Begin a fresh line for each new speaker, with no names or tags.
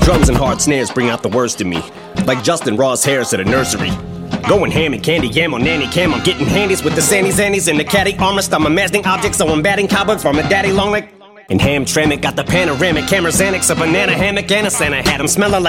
Drums and hard snares bring out the worst in me, like Justin Raw's hairs at a nursery. Going ham and candy yam on nanny cam. I'm getting handies with the sandies annies and the caddy armrest. I'm imagining objects, so I'm batting cobwebs from a daddy long leg. And Hamtramck got the panoramic camera Xanax, a banana hammock and a Santa hat. I'm smelling like